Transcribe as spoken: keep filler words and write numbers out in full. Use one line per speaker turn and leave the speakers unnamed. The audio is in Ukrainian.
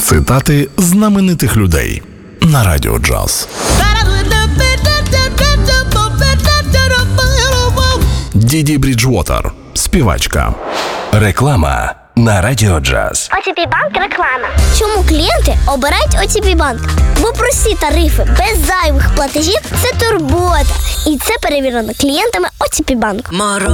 Цитати знаменитих людей на Радіо Джаз. Діді Бріджвотер, співачка.
Реклама на Радіо Джаз.
о ті пі Банк реклама. Чому клієнти обирають о ті пі Банк? Бо прості тарифи без зайвих платежів – це турбота. І це перевірено клієнтами о ті пі Банк.